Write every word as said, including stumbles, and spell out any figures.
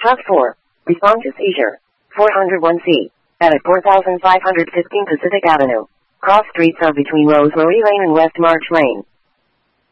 Top four. Respond to seizure. four oh one C. At four thousand five hundred fifteen Pacific Avenue. Cross streets are between Rosemary Lane and West March Lane.